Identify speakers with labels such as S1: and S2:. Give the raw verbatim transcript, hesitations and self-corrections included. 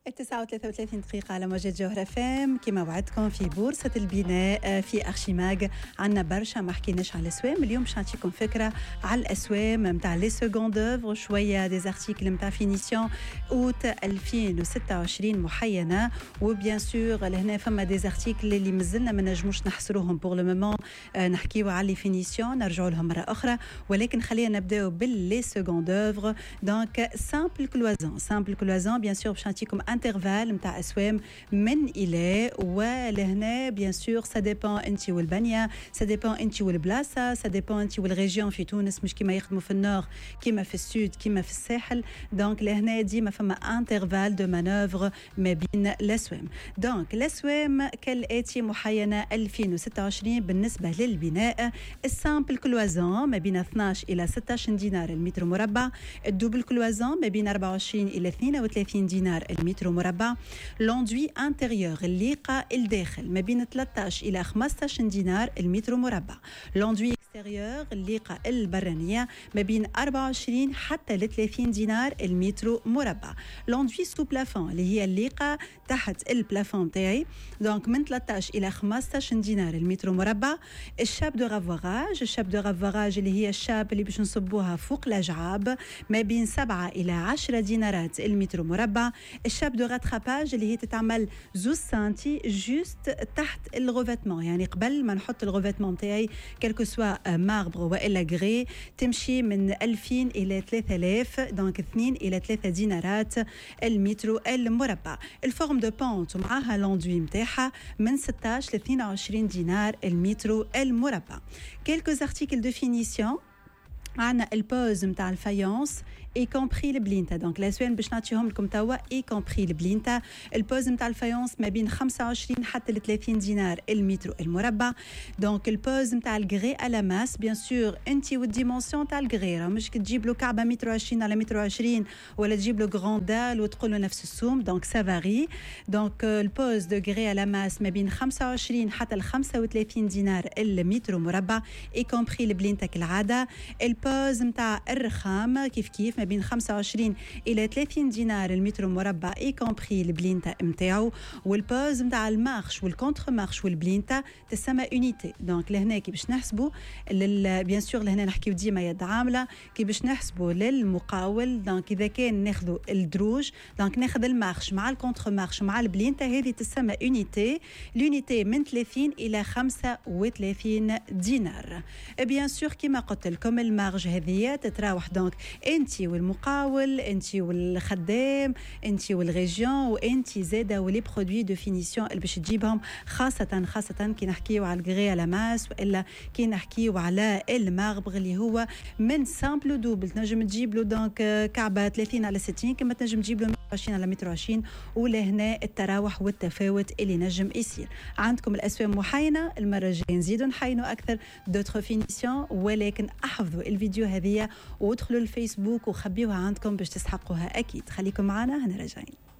S1: التسعة وثلاثة وثلاثين دقيقة على موجة جوهرة اف ام. كما وعدتكم في بورصة البناء في أرشيماغ عنا برشا ما حكيناش على الأسوام. اليوم باش نعطيكم فكرة على الأسوام نتاع لي سكوند اوفر، شوية دي زارتيكل نتاع فينيسيون اوت ألفين وستة وعشرين محينة، وبيان سور لهنا فما دي زارتيكل اللي مازلنا ما نجموش نحصروهم بور لو مومون، نحكيو على لي فينيسيون نرجعوا لهم مرة أخرى، ولكن خلينا نبداو باللي سكوند اوفر. دونك سامبل كلوازون سامبل كلوازون بيان سور باش نعطيكم انترفال نتاع اسوام من الى، ولهنا بيان سور سا ديبون انت والبنيه، سا ديبون انت والبلاصه، سا ديبون انت والريجيون في تونس، مش كيما يخدموا في النور كيما في السود كيما في الساحل. دونك لهنا ديما فما انترفال دو مانوفر ما بين الاسوام. دونك الاسوام كالاتي محينه ألفين وستة وعشرين بالنسبه للبناء: السامبل كلوازون ما بين اثناش الى ستة عشر دينار المتر مربع، الدوبل كلوازون ما بين أربعة وعشرين الى اثنين وثلاثين دينار المتر مربع، لوندوي انتيريور الليقه الداخل ما بين ثلاثة عشر الى خمسة عشر دينار المتر مربع، لوندوي اكستيريور الليقه البرانيه ما بين أربعة وعشرين حتى ل ثلاثين دينار المتر مربع، لوندوي سو بلافون اللي هي الليقه تحت البلافون تاعي دونك من ثلاثة عشر الى خمسة عشر دينار المتر مربع، الشاب دو غافوراج الشاب دو غافوراج اللي هي الشاب اللي باش نصبوها فوق الاجعاب ما بين سبعة الى عشرة دينارات المتر مربع، الشاب دو راتراباج اللي هي تتعمل زوز سنتي جوست تحت الغوفيتمون، يعني قبل ما نحط الغوفيتمون تاعي كلكو سوا ماربر والا غري، تمشي من ألفين الى ثلاثة آلاف، دونك اثنين الى ثلاثة دينارات المتر المربع. الفورم دو بونت ومعها لوندوي نتاعها من ستة عشر ل اثنين وعشرين دينار المتر المربع. كلكو ارتيكل دو فينيسيون عنا البوز نتاع الفايونس اي كومبري البلينتا، دونك الاسوان باش نعطيهم لكم توا اي كومبري البلينتا. البوز نتاع الفايونس ما بين خمسة وعشرين حتى ل ثلاثين دينار المتر المربع. دونك البوز نتاع الغري على ماس بيان سور انت والديمونسيون تاع الغري، راه مش تجيب له كعبه متر وعشرين على متر وعشرين ولا تجيب له غراند دال وتقول له نفس السوم، دونك سا فاري. دونك البوز دو غري على ماس ما بين خمسة وعشرين حتى ل خمسة وثلاثين دينار المتر مربع اي كومبري البلينتا كالعاده. البوز نتاع الرخام كيف كيف ما بين خمسة وعشرين الى ثلاثين دينار المتر مربع اي كومبري البلينتا نتاعو. والبوز نتاع المارش والكونتر مارش والبلينتا تسمى يونيتي، دونك لهنا كي باش نحسبوا بيان سور لهنا نحكيو ديما يد عامله كي باش نحسبوا للمقاول. دونك اذا كان ناخذوا الدروج دونك ناخذ المارش مع الكونتر مارش مع البلينتا، هذه تسمى يونيتي. اليونيتي من ثلاثين الى خمسة وثلاثين دينار. بيان سور كما قلت لكم المارج هذه تتراوح دونك انت والمقاول، انت والخدام، انت والريجيون، وانت زاده ولي برودوي دو فينيسيون اللي باش تجيبهم، خاصه خاصه كي نحكيو على الغري على ماس والا كي نحكيو على الماربر اللي هو من سامبل دوبل، تنجم تجيب له دونك كعبه ثلاثين على ستين كما تنجم تجيب له مئة وعشرين على مئة وعشرين، ولا هنا التراوح والتفاوت اللي نجم يصير. عندكم الاسوام محاينه، المره الجايه نزيدوا نحاينوا اكثر دوتر فينيسيون، ولكن احفظوا الفيديو هذه وادخلوا الفيسبوك وخبيوها عندكم باش تسحقوها اكيد. خليكم معنا هنا راجعين.